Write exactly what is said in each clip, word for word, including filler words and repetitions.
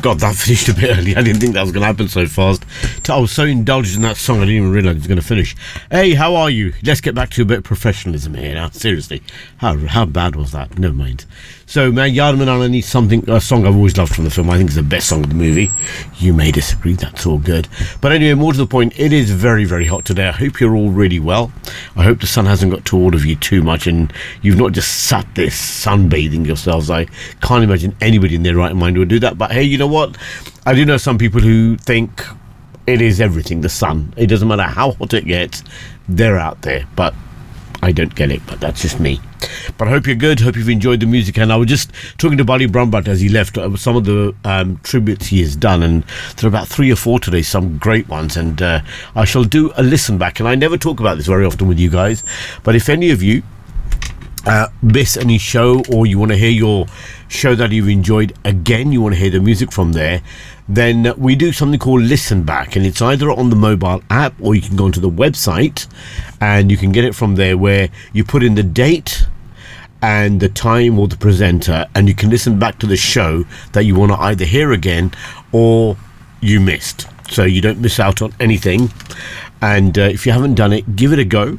God, that finished a bit early. I didn't think that was going to happen so fast. I was so indulged in that song, I didn't even realise it was going to finish. Hey, how are you? Let's get back to a bit of professionalism here now. Seriously, how how bad was that? Never mind. So, man, Yaar Manana needs something, a song I've always loved from the film. I think it's the best song of the movie. You may disagree, that's all good. But anyway, more to the point, it is very, very hot today. I hope you're all really well. I hope the sun hasn't got to all of you too much and you've not just sat there sunbathing yourselves. I can't imagine anybody in their right mind would do that. But hey, you know what? I do know some people who think it is everything, the sun. It doesn't matter how hot it gets, they're out there. But I don't get it, but that's just me. But I hope you're good. Hope you've enjoyed the music. And I was just talking to Bali Brahmbhatt as he left uh, some of the um, tributes he has done, and there are about three or four today, some great ones, and uh, I shall do a listen back. And I never talk about this very often with you guys, but if any of you uh, miss any show, or you want to hear your show that you've enjoyed again, you want to hear the music from there, then we do something called Listen Back, and it's either on the mobile app or you can go onto the website and you can get it from there, where you put in the date and the time or the presenter, and you can listen back to the show that you want to either hear again or you missed, so you don't miss out on anything. And uh, if you haven't done it, give it a go.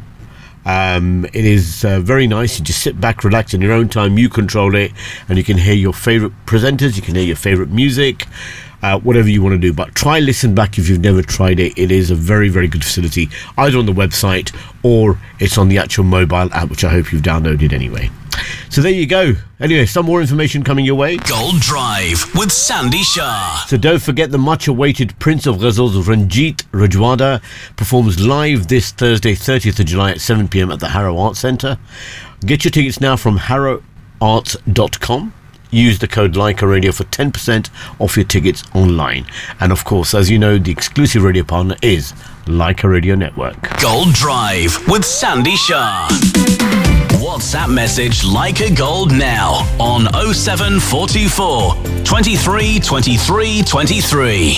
Um, it is uh, very nice. You just sit back, relax in your own time, you control it, and you can hear your favourite presenters, you can hear your favourite music, uh, whatever you want to do. But try Listen Back if you've never tried it. It is a very, very good facility, either on the website or it's on the actual mobile app, which I hope you've downloaded anyway. So there you go. Anyway, some more information coming your way. Gold Drive with Sandy Shah. So don't forget, the much-awaited Prince of Ghazals, Ranjit Rajwada, performs live this Thursday, thirtieth of July at seven p.m. at the Harrow Arts Centre. Get your tickets now from harrow arts dot com. Use the code Leica Radio for ten percent off your tickets online. And of course, as you know, the exclusive radio partner is Leica Radio Network. Gold Drive with Sandy Shah. WhatsApp message Leica Gold now on oh seven four two four, twenty-three, twenty-three, twenty-three.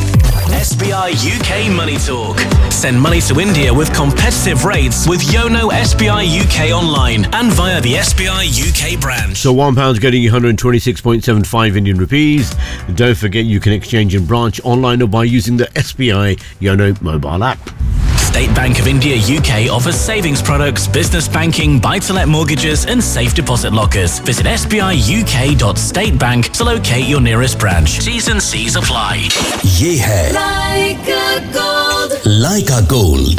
S B I U K Money Talk. Send money to India with competitive rates with Yono S B I U K online and via the S B I U K branch. So one pound's getting you one hundred twenty-six point seven five Indian rupees. Don't forget, you can exchange in branch, online, or by using the S B I Yono mobile app. State Bank of India U K offers savings products, business banking, buy-to-let mortgages and safe deposit lockers. Visit s b i u k dot state bank to locate your nearest branch. T's and C's apply. Ye hai Leica Gold. Leica Gold.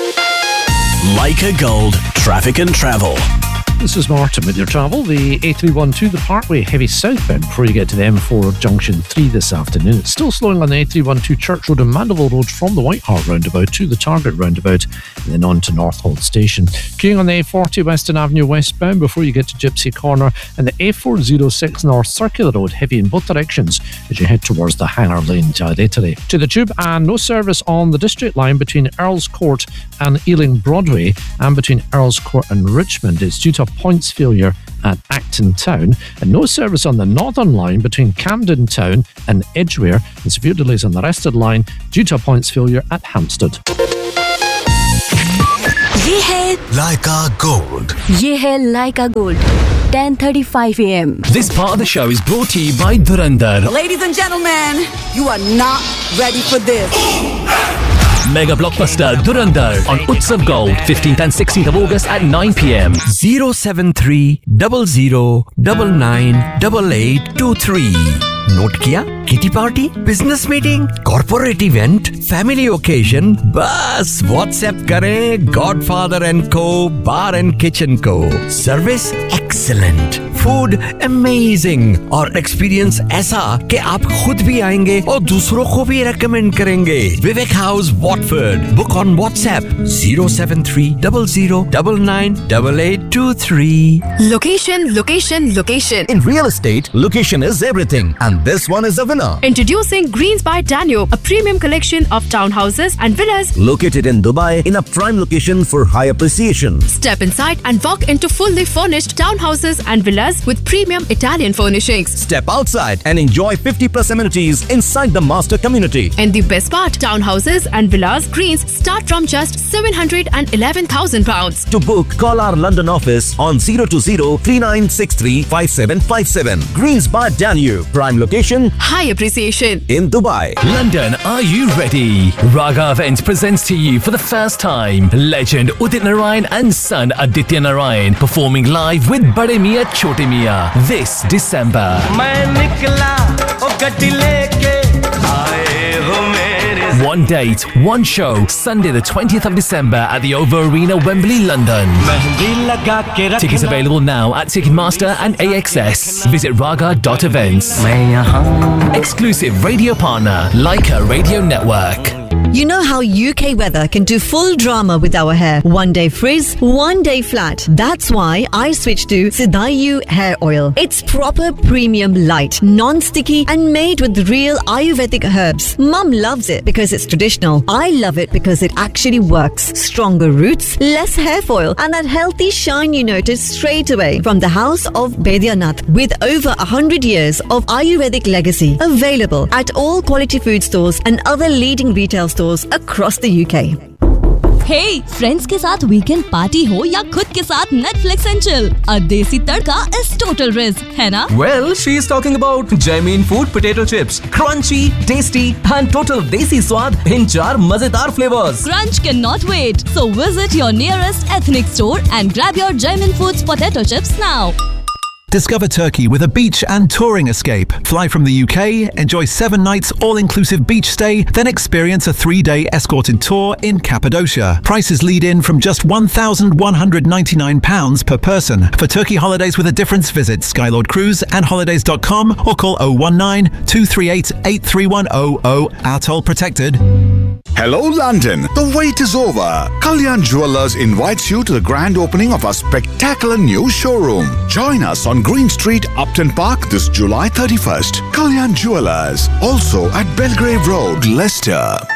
Leica Gold. Traffic and travel. This is Martin with your travel. The A three twelve, the Parkway, heavy southbound before you get to the M four Junction three this afternoon. It's still slowing on the A three twelve Church Road and Mandeville Road from the White Hart roundabout to the Target roundabout and then on to Northolt Station. Queuing on the A forty Western Avenue westbound before you get to Gypsy Corner, and the A four oh six North Circular Road heavy in both directions as you head towards the Hangar Lane to Italy. To the Tube, and no service on the District Line between Earls Court and Ealing Broadway, and between Earls Court and Richmond. It's due to points failure at Acton Town, and no service on the Northern Line between Camden Town and Edgware, and severe delays on the rest of the line due to points failure at Hampstead. ये है Leica Gold. ये है Leica Gold. ten thirty-five a.m. This part of the show is brought to you by Dhurandhar. Ladies and gentlemen, you are not ready for this. Mega blockbuster Dhurandhar on Utsav Gold, fifteenth and sixteenth of August at nine p.m. zero seven three zero zero nine nine eight eight two three. Note किया? Kitty party, business meeting, corporate event, family occasion, बस WhatsApp करें godfather and को बार and kitchen को. Service excellent, food amazing और experience ऐसा कि आप खुद भी आएंगे और दूसरों को भी रेकमेंड करेंगे. विवेक house Watford. Book on WhatsApp zero seven three zero zero nine nine eight eight two three. Location, location, location. In real estate, location is everything, and this one is a winner. Introducing Greens by Danio, a premium collection of townhouses and villas located in Dubai in a prime location for high appreciation. Step inside and walk into fully furnished townhouses and villas villas with premium Italian furnishings. Step outside and enjoy fifty plus amenities inside the master community. And the best part, townhouses and villas greens start from just seven hundred eleven thousand pounds. To book, call our London office on zero two zero, three nine six three, five seven five seven. Greens by Danube. Prime location, high appreciation in Dubai. London, are you ready? Raga Events presents to you for the first time legend Udit Narayan and son Aditya Narayan performing live with Bade Miyan Chote Miyan this December. One date, one show, Sunday the twentieth of December at the O V O Arena, Wembley, London. Tickets available now at Ticketmaster and A X S. Visit raga dot events. Exclusive radio partner, Leica Radio Network. You know how U K weather can do full drama with our hair. One day frizz, one day flat. That's why I switched to Sidayu hair oil. It's proper premium light, non-sticky and made with real Ayurvedic herbs. Mum loves it because it's traditional. I love it because it actually works. Stronger roots, less hair foil and that healthy shine you notice straight away. From the house of Baidyanath with over one hundred years of Ayurvedic legacy. Available at all quality food stores and other leading retail stores across the U K. Hey, friends के साथ weekend party हो या खुद के साथ Netflix and chill, a देसी तड़का is total risk, है ना? Well, she is talking about Jamin Food potato chips, crunchy, tasty, and total desi swad in चार मजेदार flavors. Crunch cannot wait, so visit your nearest ethnic store and grab your Jamin Foods potato chips now. Discover Turkey with a beach and touring escape. Fly from the U K, enjoy seven nights all-inclusive beach stay, then experience a three-day escorted tour in Cappadocia. Prices lead in from just one thousand one hundred ninety-nine pounds per person. For Turkey holidays with a difference, visit Skylord Cruise and holidays dot com or call oh one nine, two three eight, eight three one oh oh. Atoll protected. Hello London, the wait is over. Kalyan Jewellers invites you to the grand opening of our spectacular new showroom. Join us on Green Street, Upton Park this July thirty-first. Kalyan Jewellers, also at Belgrave Road, Leicester.